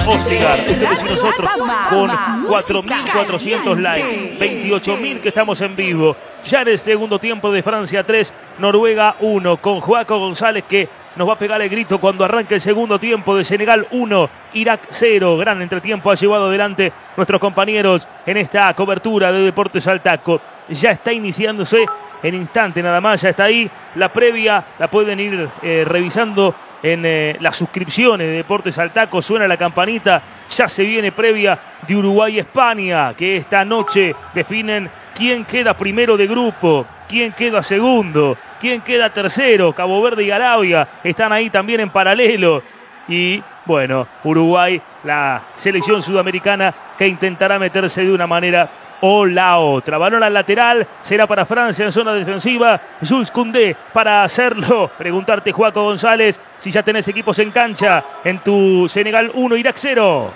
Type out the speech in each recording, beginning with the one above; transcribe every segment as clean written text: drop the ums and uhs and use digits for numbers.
Ostigar. Ustedes y nosotros con 4.400 likes, 28.000 que estamos en vivo. Ya en el segundo tiempo de Francia 3, Noruega 1, con Joaco González que nos va a pegar el grito cuando arranque el segundo tiempo. De Senegal 1, Irak 0. Gran entretiempo ha llevado adelante nuestros compañeros en esta cobertura de Deportes al Taco. Ya está iniciándose en instante nada más, ya está ahí la previa, la pueden ir revisando en las suscripciones de Deportes al Taco. Suena la campanita, ya se viene previa de Uruguay-España, que esta noche definen quién queda primero de grupo, quién queda segundo, quién queda tercero. Cabo Verde y Arabia están ahí también en paralelo. Y bueno, Uruguay, la selección sudamericana que intentará meterse de una manera o la otra. Balón al lateral, será para Francia en zona defensiva. Jules Koundé para hacerlo. Preguntarte, Joaco González, si ya tenés equipos en cancha en tu Senegal 1, Irak 0.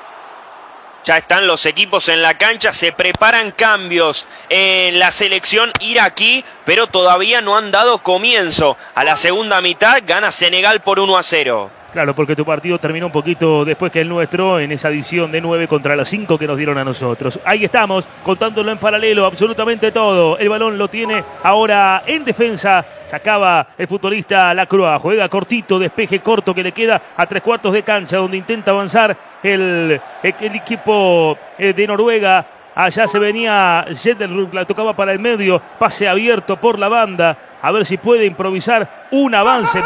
Ya están los equipos en la cancha, se preparan cambios en la selección iraquí, pero todavía no han dado comienzo. A la segunda mitad gana Senegal por 1-0. Claro, porque tu partido terminó un poquito después que el nuestro en esa adición de 9 contra las 5 que nos dieron a nosotros. Ahí estamos, contándolo en paralelo, absolutamente todo. El balón lo tiene ahora en defensa. Sacaba el futbolista Lacroix, juega cortito, despeje corto que le queda a 3/4 de cancha, donde intenta avanzar el equipo de Noruega. Allá se venía Jettelrug, la tocaba para el medio, pase abierto por la banda. A ver si puede improvisar un avance.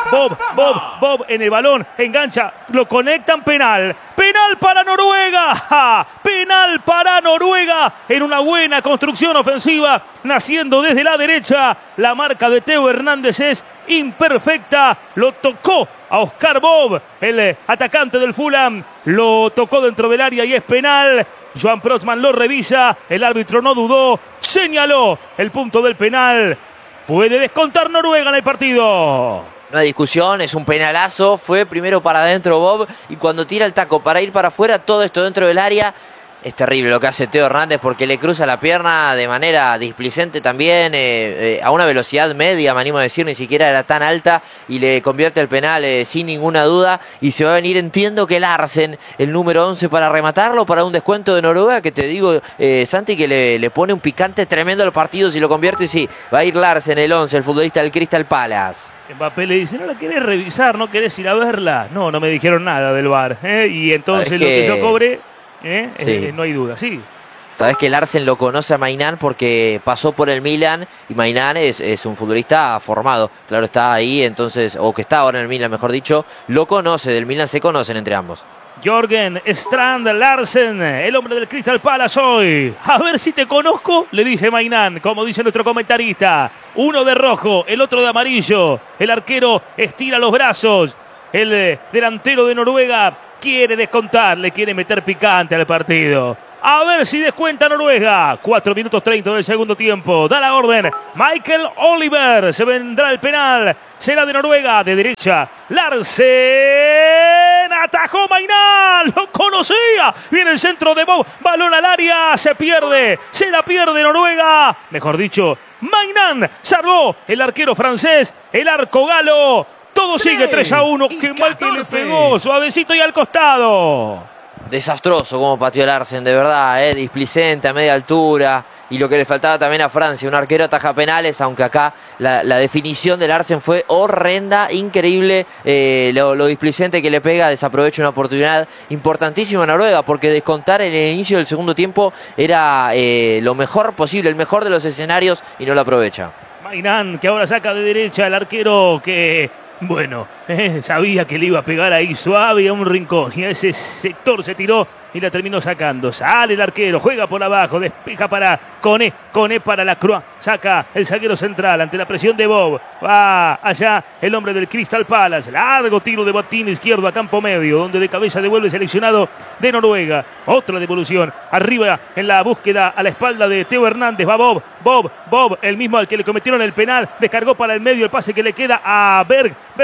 Bob en el balón, engancha, lo conectan, penal. Penal para Noruega. ¡Ja! Penal para Noruega en una buena construcción ofensiva, naciendo desde la derecha. La marca de Theo Hernández es imperfecta. Lo tocó a Oscar Bob, el atacante del Fulham. Lo tocó dentro del área y es penal. Joan Protsman lo revisa. El árbitro no dudó. Señaló el punto del penal. Puede descontar Noruega en el partido. No hay discusión, es un penalazo. Fue primero para adentro Bob y cuando tira el taco para ir para afuera, todo esto dentro del área. Es terrible lo que hace Theo Hernández porque le cruza la pierna de manera displicente también, a una velocidad media, me animo a decir, ni siquiera era tan alta, y le convierte el penal sin ninguna duda. Y se va a venir, entiendo que Larsen, el número 11, para rematarlo, para un descuento de Noruega, que te digo, Santi, que le pone un picante tremendo al partido. Si lo convierte, sí, va a ir Larsen, el 11, el futbolista del Crystal Palace. Mbappé le dice, ¿no la querés revisar? ¿No querés ir a verla? No me dijeron nada del VAR. Y entonces lo que yo cobré... Sí. No hay duda, sí. Sabes que Larsen lo conoce a Maignan porque pasó por el Milan y Maignan es un futbolista formado, claro, está ahí, entonces, o que está ahora en el Milan, mejor dicho, lo conoce, del Milan se conocen entre ambos. Jorgen Strand Larsen, el hombre del Crystal Palace hoy. A ver si te conozco, le dice Maignan, como dice nuestro comentarista. Uno de rojo, el otro de amarillo. El arquero estira los brazos. El delantero de Noruega quiere descontar, le quiere meter picante al partido. A ver si descuenta Noruega. 4 minutos 30 del segundo tiempo. Da la orden Michael Oliver. Se vendrá el penal. Será de Noruega, de derecha. Larsen. Atajó Maignan. Lo conocía. Viene el centro de Bob. Balón al área. Se pierde. Se la pierde Noruega. Mejor dicho, Maignan salvó el arquero francés. El arco galo. Todo sigue 3-1. Qué mal que le pegó. Suavecito y al costado. Desastroso como pateó Larsen, de verdad, displicente a media altura. Y lo que le faltaba también a Francia, un arquero ataja penales, aunque acá la definición de Larsen fue horrenda, increíble. Lo displicente que le pega, desaprovecha una oportunidad importantísima a Noruega, porque descontar en el inicio del segundo tiempo era lo mejor posible, el mejor de los escenarios, y no lo aprovecha. Maignan, que ahora saca de derecha el arquero que... Bueno, sabía que le iba a pegar ahí suave a un rincón y a ese sector se tiró y la terminó sacando. Sale el arquero, juega por abajo, despeja para Koné para Lacroix. Saca el zaguero central ante la presión de Bob. Va allá el hombre del Crystal Palace. Largo tiro de botín izquierdo a campo medio, donde de cabeza devuelve el seleccionado de Noruega. Otra devolución arriba en la búsqueda a la espalda de Theo Hernández. Va Bob, el mismo al que le cometieron el penal. Descargó para el medio el pase que le queda a Berg. Berg que la abrió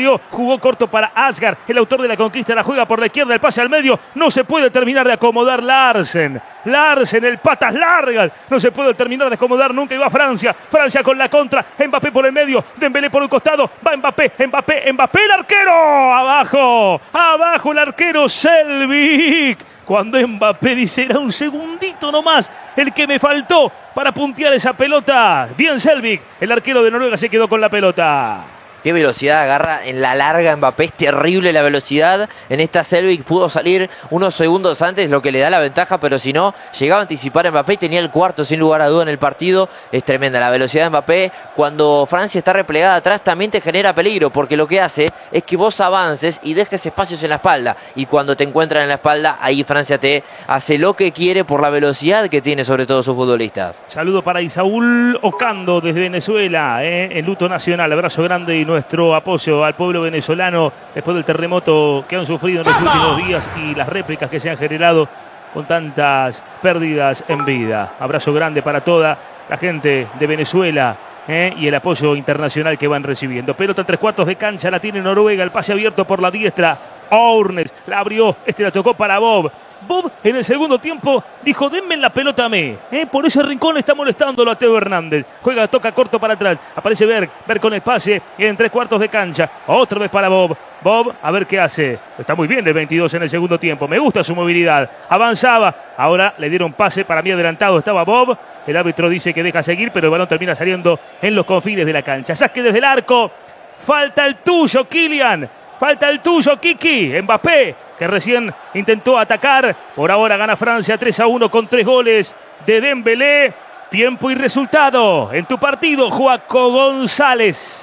salió, jugó corto para Asgard, el autor de la conquista, la juega por la izquierda, el pase al medio, no se puede terminar de acomodar Larsen, el patas largas, no se puede terminar de acomodar nunca, y va Francia con la contra, Mbappé por el medio, Dembélé por un costado, va Mbappé, el arquero, abajo el arquero Selvik, cuando Mbappé dice, era un segundito nomás el que me faltó para puntear esa pelota, bien Selvik, el arquero de Noruega se quedó con la pelota. Qué velocidad agarra en la larga Mbappé, es terrible la velocidad. En esta Selvik pudo salir unos segundos antes, lo que le da la ventaja, pero si no, llegaba a anticipar a Mbappé y tenía el cuarto sin lugar a duda en el partido. Es tremenda la velocidad de Mbappé. Cuando Francia está replegada atrás también te genera peligro, porque lo que hace es que vos avances y dejes espacios en la espalda. Y cuando te encuentran en la espalda, ahí Francia te hace lo que quiere por la velocidad que tiene sobre todo sus futbolistas. Saludo para Isaúl Ocando desde Venezuela, en luto nacional, abrazo grande y nuestro apoyo al pueblo venezolano después del terremoto que han sufrido en los últimos días y las réplicas que se han generado con tantas pérdidas en vida. Abrazo grande para toda la gente de Venezuela y el apoyo internacional que van recibiendo. Pelota en 3/4 de cancha, la tiene Noruega, el pase abierto por la diestra. Ournes la abrió, la tocó para Bob. Bob en el segundo tiempo dijo, denme la pelota a mí. Por ese rincón está molestándolo a Teo Hernández. Juega, toca corto para atrás. Aparece Berg con el pase en 3/4 de cancha. Otra vez para Bob. Bob, a ver qué hace. Está muy bien el 22 en el segundo tiempo. Me gusta su movilidad. Avanzaba. Ahora le dieron pase, para mí adelantado estaba Bob. El árbitro dice que deja seguir, pero el balón termina saliendo en los confines de la cancha. Saque desde el arco. Falta el tuyo, Kylian. Falta el tuyo, Kiki. Mbappé, que recién intentó atacar. Por ahora gana Francia 3-1 con 3 goles de Dembélé. Tiempo y resultado en tu partido, Joaco González.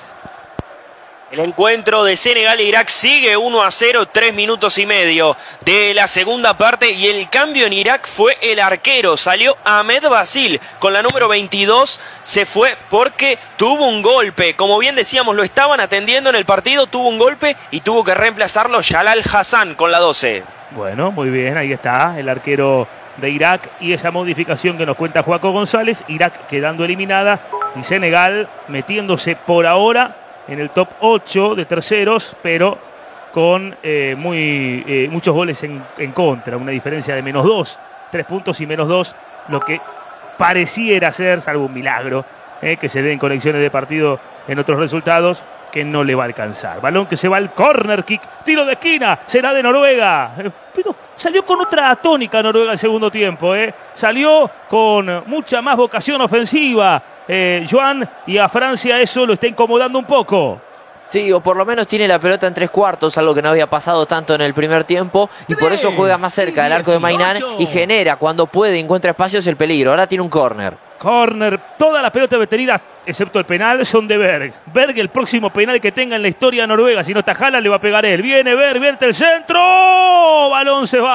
El encuentro de Senegal e Irak sigue 1-0, 3 minutos y medio de la segunda parte, y el cambio en Irak fue el arquero. Salió Ahmed Basil con la número 22, se fue porque tuvo un golpe. Como bien decíamos, lo estaban atendiendo en el partido, tuvo un golpe y tuvo que reemplazarlo Jalal Hassan con la 12. Bueno, muy bien, ahí está el arquero de Irak y esa modificación que nos cuenta Joaco González. Irak quedando eliminada y Senegal metiéndose por ahora en el top 8 de terceros, pero con muchos goles en contra, una diferencia de -2, 3 puntos y -2, lo que pareciera ser, salvo un milagro, que se den conexiones de partido en otros resultados, que no le va a alcanzar. Balón que se va al corner kick, tiro de esquina, será de Noruega. Pero salió con otra tónica Noruega el segundo tiempo, salió con mucha más vocación ofensiva. Joan, y a Francia eso lo está incomodando un poco. Sí, o por lo menos tiene la pelota en 3/4, algo que no había pasado tanto en el primer tiempo, y por eso juega más cerca del arco de Maynard y genera, cuando puede, encuentra espacios, el peligro. Ahora tiene un córner. Córner, todas las pelotas veteranas, excepto el penal, son de Berg. Berg, el próximo penal que tenga en la historia de Noruega. Si no está Haaland, le va a pegar él. Viene Berg, viene el centro. Balón se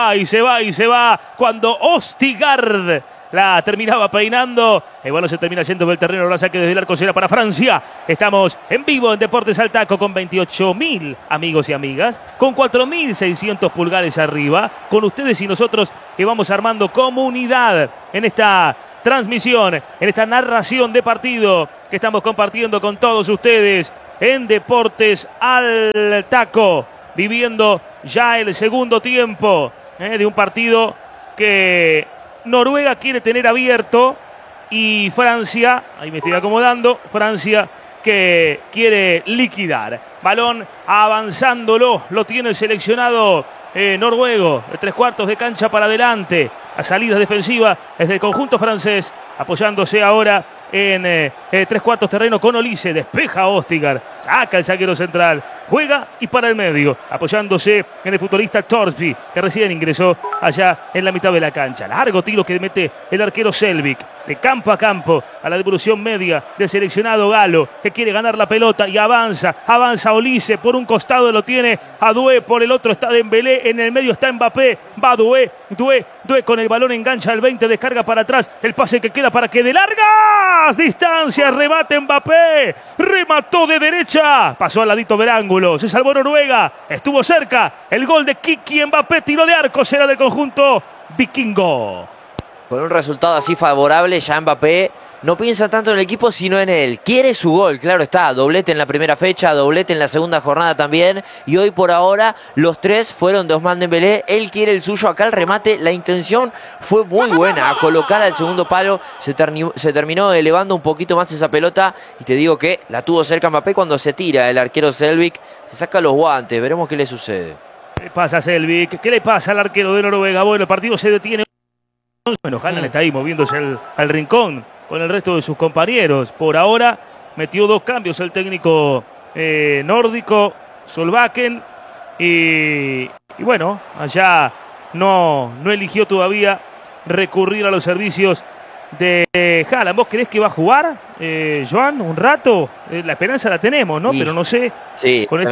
va. Cuando Ostigard la terminaba peinando, el balón se termina yendo del terreno. Ahora saque desde el arco, será para Francia. Estamos en vivo en Deportes al Taco con 28.000 amigos y amigas, con 4.600 pulgares arriba, con ustedes y nosotros que vamos armando comunidad en esta transmisión, en esta narración de partido que estamos compartiendo con todos ustedes en Deportes al Taco, viviendo ya el segundo tiempo de un partido que Noruega quiere tener abierto y Francia, ahí me estoy acomodando, Francia que quiere liquidar. Balón avanzándolo, lo tiene el seleccionado noruego, de 3/4 de cancha para adelante. La salida defensiva es del conjunto francés, apoyándose ahora en 3/4 terreno con Olise. Despeja Ostigard, saca el zaguero central, juega y para el medio, apoyándose en el futbolista Torsby, que recién ingresó allá en la mitad de la cancha. Largo tiro que mete el arquero Selvik, de campo a campo, a la devolución media del seleccionado galo, que quiere ganar la pelota y avanza Olise, por un costado lo tiene a Doué, por el otro está Dembélé, en el medio está Mbappé, va Doué con el balón, engancha al 20, descarga para atrás, el pase que queda para que de largas distancias remate Mbappé, remató de derecha, pasó al ladito del ángulo, se salvó Noruega, estuvo cerca, el gol de Kiki Mbappé, tiro de arco, será del conjunto vikingo. Con un resultado así favorable, ya Mbappé no piensa tanto en el equipo, sino en él. Quiere su gol, claro está. Doblete en la primera fecha, doblete en la segunda jornada también. Y hoy por ahora los tres fueron de Ousmane Dembélé. Él quiere el suyo. Acá el remate, la intención fue muy buena. A colocar al segundo palo se terminó elevando un poquito más esa pelota. Y te digo que la tuvo cerca Mbappé cuando se tira el arquero Selbik. Se saca los guantes, veremos qué le sucede. ¿Qué le pasa a Selbik? ¿Qué le pasa al arquero de Noruega? Bueno, el partido se detiene. Bueno, Haaland está ahí moviéndose al rincón con el resto de sus compañeros. Por ahora metió 2 cambios el técnico nórdico, Solbakken. Y bueno, allá no eligió todavía recurrir a los servicios de Haaland. ¿Vos creés que va a jugar, Joan, un rato? La esperanza la tenemos, ¿no? Pero no sé. Sí, con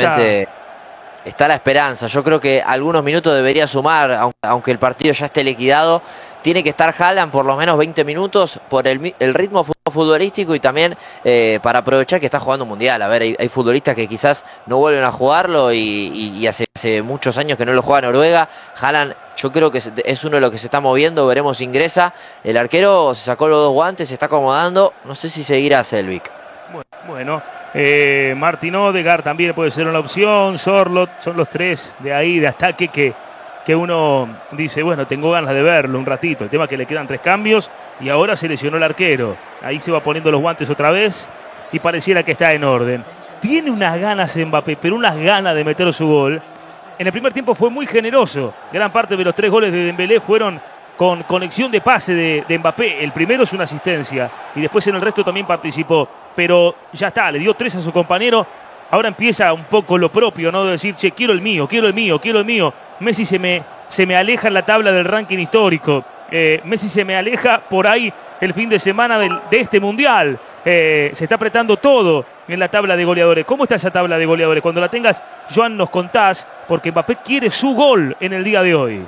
está la esperanza. Yo creo que algunos minutos debería sumar, aunque el partido ya esté liquidado. Tiene que estar Haaland por lo menos 20 minutos por el ritmo futbolístico y también para aprovechar que está jugando un mundial. A ver, hay futbolistas que quizás no vuelven a jugarlo y hace muchos años que no lo juega Noruega. Haaland, yo creo que es uno de los que se está moviendo. Veremos si ingresa. El arquero se sacó los 2 guantes, se está acomodando. No sé si seguirá Selbik. Bueno, Martin Odegaard también puede ser una opción. Sorloth, son los 3 de ahí de ataque que uno dice, bueno, tengo ganas de verlo un ratito. El tema es que le quedan 3 cambios y ahora se lesionó el arquero. Ahí se va poniendo los guantes otra vez y pareciera que está en orden. Tiene unas ganas Mbappé, pero unas ganas de meter su gol. En el primer tiempo fue muy generoso. Gran parte de los 3 goles de Dembélé fueron con conexión de pase de Mbappé. El primero es una asistencia y después en el resto también participó. Pero ya está, le dio 3 a su compañero. Ahora empieza un poco lo propio, ¿no? De decir, che, quiero el mío, quiero el mío, quiero el mío. Messi se me aleja en la tabla del ranking histórico. Messi se me aleja por ahí el fin de semana de este Mundial. Se está apretando todo en la tabla de goleadores. ¿Cómo está esa tabla de goleadores? Cuando la tengas, Joan, nos contás, porque Mbappé quiere su gol en el día de hoy.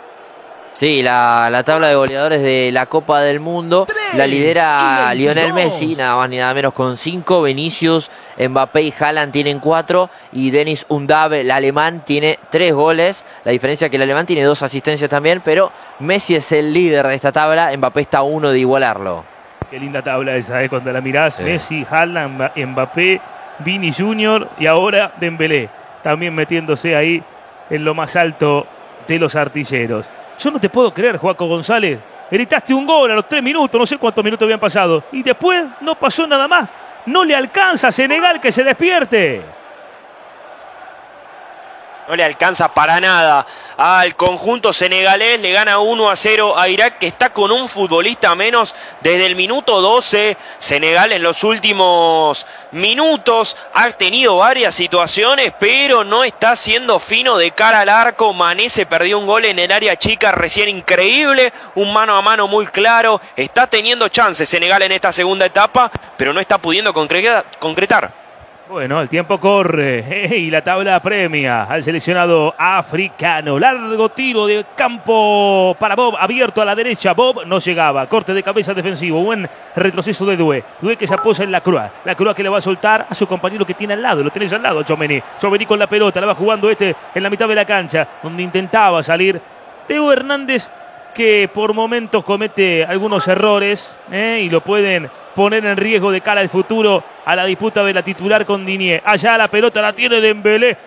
Sí, la tabla de goleadores de la Copa del Mundo la lidera Lionel Messi, nada más ni nada menos con 5. Vinicius, Mbappé y Haaland tienen 4. Y Deniz Undav, el alemán, tiene 3 goles. La diferencia es que el alemán tiene 2 asistencias también, pero Messi es el líder de esta tabla. Mbappé está a 1 de igualarlo. Qué linda tabla esa, cuando la mirás. Sí. Messi, Haaland, Mbappé, Vini Junior y ahora Dembélé. También metiéndose ahí en lo más alto de los artilleros. Yo no te puedo creer, Joaco González. Gritaste un gol a los 3 minutos, no sé cuántos minutos habían pasado. Y después no pasó nada más. No le alcanza a Senegal que se despierte. No le alcanza para nada al conjunto senegalés. Le gana 1-0 a Irak, que está con un futbolista menos desde el minuto 12. Senegal en los últimos minutos ha tenido varias situaciones, pero no está siendo fino de cara al arco. Mané se perdió un gol en el área chica recién increíble. Un mano a mano muy claro. Está teniendo chances Senegal en esta segunda etapa, pero no está pudiendo concretar. Bueno, el tiempo corre y la tabla premia al seleccionado africano. Largo tiro de campo para Bob, abierto a la derecha. Bob no llegaba. Corte de cabeza defensivo. Buen retroceso de Doué. Doué que se apoya en Lacroix. Lacroix que le va a soltar a su compañero que tiene al lado. Lo tenés al lado, Tchouaméni. Tchouaméni con la pelota. La va jugando en la mitad de la cancha, donde intentaba salir Theo Hernández, que por momentos comete algunos errores y lo pueden poner en riesgo de cara al futuro a la disputa de la titular con Digne. Allá la pelota la tiene Dembélé.